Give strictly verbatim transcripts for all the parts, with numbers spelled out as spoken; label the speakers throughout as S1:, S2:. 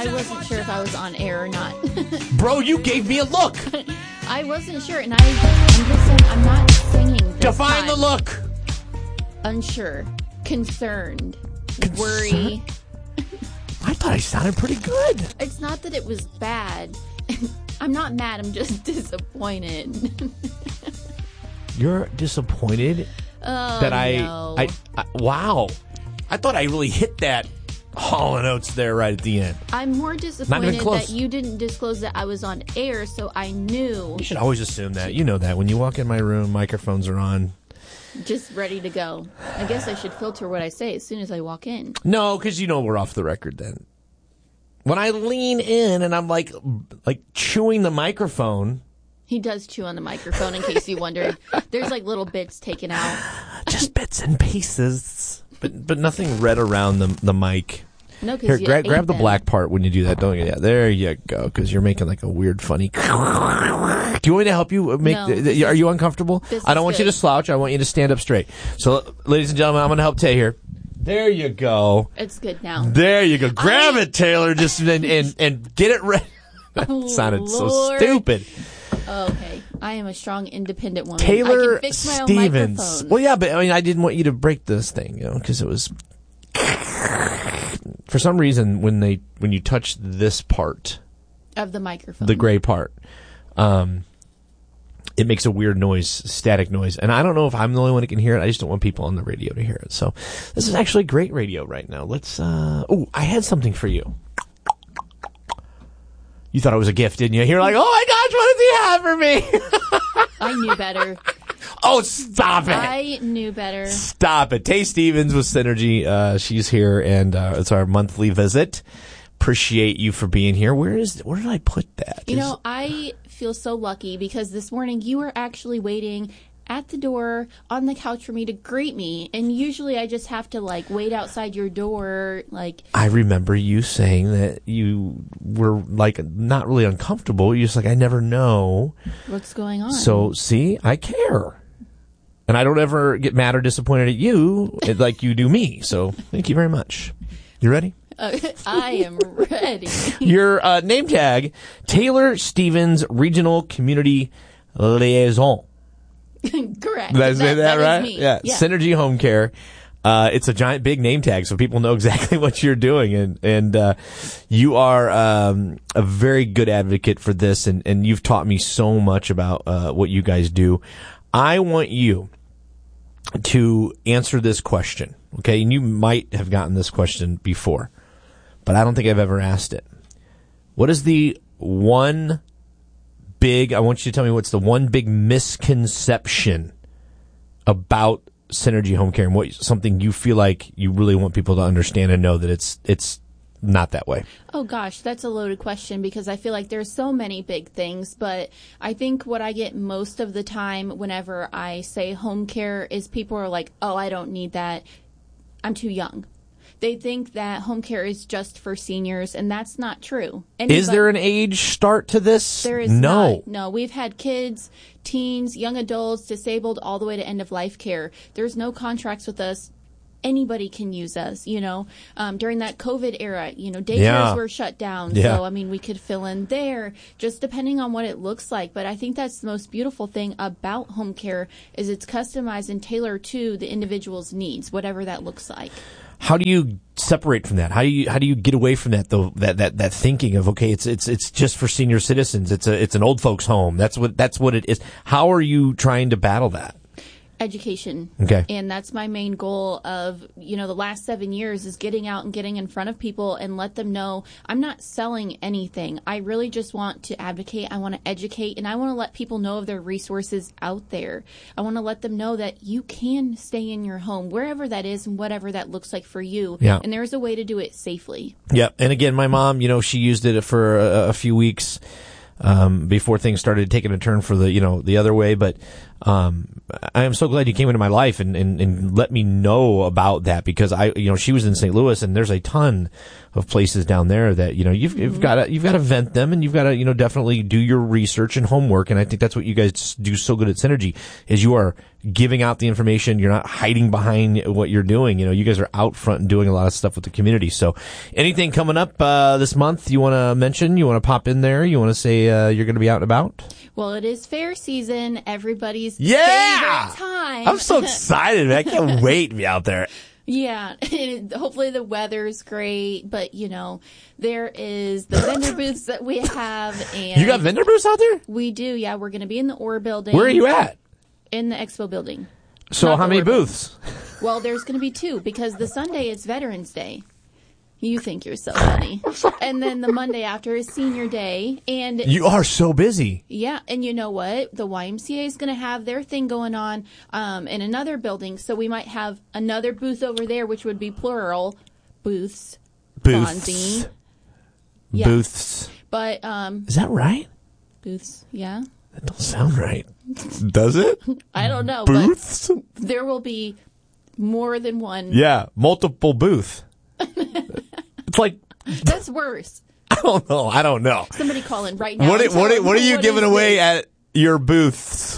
S1: I wasn't sure if I was on air or not.
S2: Bro, you gave me a look.
S1: I wasn't sure, and I, I'm just saying, I'm not singing this
S2: Define
S1: time.
S2: the look.
S1: Unsure, concerned,
S2: Concern-
S1: worry.
S2: I thought I sounded pretty good.
S1: It's not that it was bad. I'm not mad, I'm just disappointed.
S2: You're disappointed
S1: Oh,
S2: that I,
S1: no.
S2: I, I, wow. I thought I really hit that Hall and Oates there right at the end.
S1: I'm more
S2: Not even
S1: disappointed
S2: close.
S1: that you didn't disclose that I was on air, so I knew.
S2: You should always assume that. You know that. When you walk in my room, microphones are on.
S1: Just ready to go. I guess I should filter what I say as soon as I walk in.
S2: No, because you know we're off the record then. When I lean in and I'm like, like chewing the microphone.
S1: He does chew on the microphone, in case you wondered. There's like little bits taken out.
S2: Just bits and pieces. But but nothing red around the the mic.
S1: No, because
S2: Here,
S1: you
S2: gra-
S1: ate
S2: grab the
S1: them.
S2: black part when you do that, don't you? Yeah, there you go, because you're making like a weird, funny... Do you want me to help you make...
S1: No,
S2: the,
S1: this
S2: are
S1: is-
S2: you uncomfortable?
S1: this
S2: I don't
S1: is
S2: want you
S1: good.
S2: to slouch. I want you to stand up straight. So, ladies and gentlemen, I'm going to help Tay here. There you go.
S1: It's good now.
S2: There you go. Grab
S1: I-
S2: it, Taylor, just and, and, and get it ready. That
S1: Oh,
S2: sounded so
S1: Lord.
S2: stupid.
S1: Okay. I am a strong, independent woman.
S2: Taylor
S1: I can fix my own
S2: Stevens.
S1: microphone.
S2: Well, yeah, but I mean, I didn't want you to break this thing, you know, because it was... For some reason, when they when you touch this part,
S1: Of the microphone.
S2: the gray part, um, it makes a weird noise, static noise. And I don't know if I'm the only one who can hear it. I just don't want people on the radio to hear it. So this is actually great radio right now. Let's, uh, oh, I had something for you. You thought it was a gift, didn't you? You're like, oh my gosh, what does he have for me?
S1: I knew better.
S2: Oh, stop it.
S1: I knew better.
S2: Stop it. Tay Stevens with Synergy. Uh, she's here, and uh, it's our monthly visit. Appreciate you for being here. Where is? Where did I put that?
S1: You
S2: Is-
S1: know, I feel so lucky because this morning you were actually waiting at the door on the couch for me to greet me. And usually I just have to, like, wait outside your door, like...
S2: I remember you saying that you were, like, not really uncomfortable. You're just like, I never know.
S1: What's going on?
S2: So, see, I care. And I don't ever get mad or disappointed at you like you do me. So, thank you very much. You ready?
S1: Uh, I am ready.
S2: Your uh, name tag, Taylor Stevens Regional Community Liaison.
S1: Correct.
S2: Did I say that,
S1: that is
S2: right?
S1: me.
S2: Yeah.
S1: Yeah.
S2: Synergy Home Care. Uh, it's a giant big name tag, so people know exactly what you're doing, and and uh, you are um, a very good advocate for this, and, and you've taught me so much about uh, what you guys do. I want you to answer this question, okay? And you might have gotten this question before, but I don't think I've ever asked it. What is the one big, I want you to tell me what's the one big misconception about Synergy Home Care and what something you feel like you really want people to understand and know that it's it's not that way.
S1: Oh gosh, that's a loaded question because I feel like there's so many big things, but I think what I get most of the time whenever I say home care is people are like, "Oh, I don't need that. I'm too young." They think that home care is just for seniors, and that's not true. Anybody,
S2: Is there an age start to this?
S1: There is
S2: no.
S1: not. No, we've had kids, teens, young adults, disabled, all the way to end of life care. There's no contracts with us. Anybody can use us, you know. Um, during that COVID era, you know, daycares
S2: Yeah.
S1: were shut down.
S2: Yeah.
S1: So, I mean, we could fill in there just depending on what it looks like. But I think that's the most beautiful thing about home care is it's customized and tailored to the individual's needs, whatever that looks like.
S2: How do you separate from that? How do you how do you get away from that though? That that that thinking of okay, it's it's it's just for senior citizens. It's a it's an old folks home. That's what that's what it is. How are you trying to battle that?
S1: Education.
S2: Okay.
S1: And that's my main goal of, you know, the last seven years is getting out and getting in front of people and let them know I'm not selling anything. I really just want to advocate. I want to educate and I want to let people know of their resources out there. I want to let them know that you can stay in your home, wherever that is and whatever that looks like for you.
S2: Yeah.
S1: And there's a way to do it safely.
S2: Yeah. And again, my mom, you know, she used it for a, a few weeks. Um, before things started taking a turn for the, you know, the other way. But, um, I am so glad you came into my life and, and, and let me know about that, because I, you know, she was in Saint Louis, and there's a ton of places down there that, you know, you've, you've got to, you've got to vent them, and you've got to, you know, definitely do your research and homework. And I think that's what you guys do so good at Synergy, is you are giving out the information. You're not hiding behind what you're doing. You know, you guys are out front and doing a lot of stuff with the community. So anything coming up, uh, this month you want to mention, you want to pop in there, you want to say, uh, you're going to be out and about?
S1: Well, it is fair season, everybody's
S2: yeah!
S1: favorite time.
S2: I'm so excited, man. I can't wait to be out there.
S1: Yeah, hopefully the weather's great, but, you know, there is the vendor booths that we have. And
S2: you got vendor booths out there?
S1: We do, yeah. We're going to be in the Orr building.
S2: Where are you at?
S1: In the Expo building.
S2: So
S1: Not
S2: how many
S1: Orr
S2: booths?
S1: Building. Well, there's going to be two, because the Sunday is Veterans Day. You think you're so funny. And then the Monday after is Senior Day. And
S2: you are so busy.
S1: Yeah, and you know what? The Y M C A is going to have their thing going on um, in another building, so we might have another booth over there, which would be plural, booths.
S2: Booths.
S1: Fonzie. Yeah.
S2: Booths.
S1: But, um...
S2: Is that right?
S1: Booths, yeah.
S2: That don't sound right. Does it?
S1: I don't know.
S2: Booths?
S1: But there will be more than one.
S2: Yeah, multiple booth. It's like...
S1: That's worse.
S2: I don't know. I don't know.
S1: Somebody call in right now.
S2: What, what, what, what are you
S1: what
S2: giving away
S1: this?
S2: at your booths?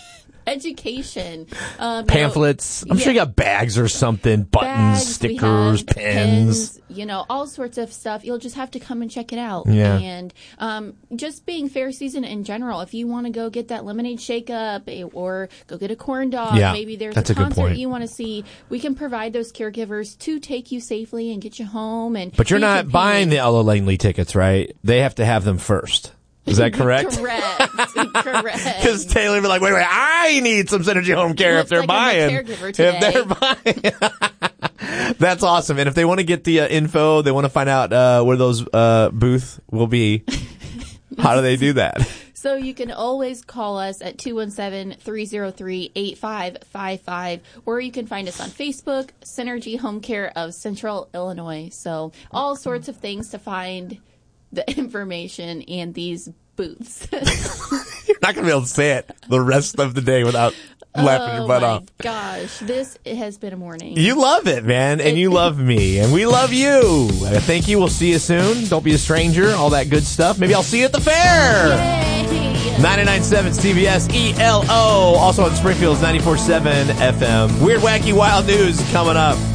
S1: Education. Um,
S2: Pamphlets.
S1: You know,
S2: I'm
S1: yeah.
S2: sure you got bags or something. Buttons,
S1: Bags,
S2: stickers,
S1: have
S2: pens.
S1: pens. You know, all sorts of stuff. You'll just have to come and check it out.
S2: Yeah.
S1: And um, just being fair season in general, if you want to go get that lemonade shake up or go get a corn dog,
S2: yeah,
S1: maybe there's
S2: that's
S1: a
S2: a good
S1: concert
S2: point.
S1: you want to see, we can provide those caregivers to take you safely and get you home. And
S2: But you're
S1: be
S2: not buying the Ella Langley tickets, right? They have to have them first. Is that correct?
S1: Correct. Correct.
S2: Because Taylor would be like, wait, wait, I need some Synergy Home Care if
S1: Looks
S2: they're
S1: like I'm
S2: buying.
S1: a caregiver
S2: If
S1: today.
S2: they're buying. That's awesome. And if they want to get the uh, info, they want to find out uh, where those uh, booths will be, how do they do that?
S1: So you can always call us at two one seven, three zero three, eight five five five, or you can find us on Facebook, Synergy Home Care of Central Illinois. So all sorts of things to find the information and these booths.
S2: You're not going to be able to say it the rest of the day without laughing your butt
S1: oh my
S2: off.
S1: gosh, this has been a morning.
S2: You love it, man, and you love me, and we love you. Uh, thank you. We'll see you soon. Don't be a stranger. All that good stuff. Maybe I'll see you at the fair.
S1: Yay!
S2: ninety-nine point seven C B S E L O. Also on Springfield's ninety-four point seven F M. Weird, wacky, wild news coming up.